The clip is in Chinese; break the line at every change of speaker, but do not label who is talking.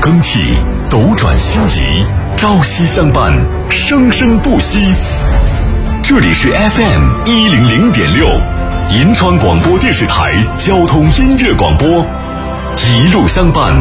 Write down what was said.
更替，斗转星移，朝夕相伴，生生不息。这里是 FM100.6，银川广播电视台交通音乐广播，一路相伴，